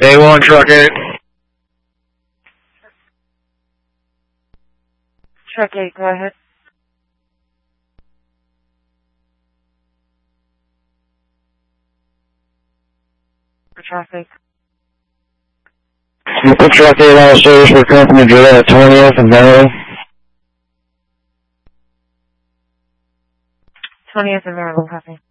A1 Truck 8. Truck 8, go ahead. For traffic. Truck 8 on service for company driven at 20th and Maryland. 20th and Maryland, copy.